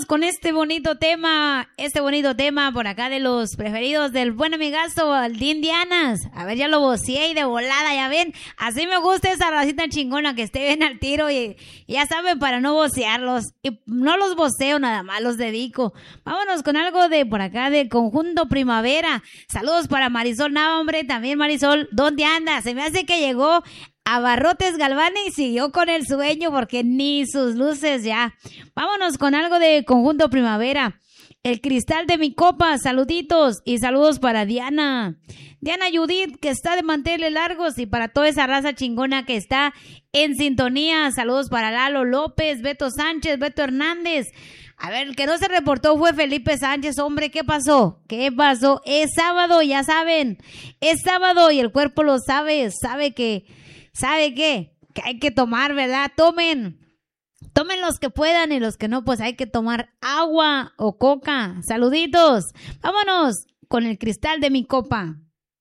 con este bonito tema por acá de los preferidos del buen amigazo, el de Indianas. A ver, ya lo voceé y de volada, ya ven. Así me gusta esa racita chingona que esté bien al tiro y ya saben, para no vocearlos. Y no los voceo nada más, los dedico. Vámonos con algo de por acá de Conjunto Primavera. Saludos para Marisol Nava, hombre, también Marisol. ¿Dónde anda? Se me hace que llegó a Barrotes Galván y siguió con el sueño porque ni sus luces ya. Vámonos con algo de Conjunto Primavera. El cristal de mi copa, saluditos y saludos para Diana Judith, que está de manteles largos, y para toda esa raza chingona que está en sintonía. Saludos para Lalo López, Beto Sánchez, Beto Hernández. A ver, el que no se reportó fue Felipe Sánchez, hombre, ¿qué pasó? ¿Qué pasó? Es sábado, ya saben, es sábado y el cuerpo lo sabe, ¿sabe qué? Que hay que tomar, ¿verdad? Tomen los que puedan y los que no, pues hay que tomar agua o coca. Saluditos. Vámonos con el cristal de mi copa.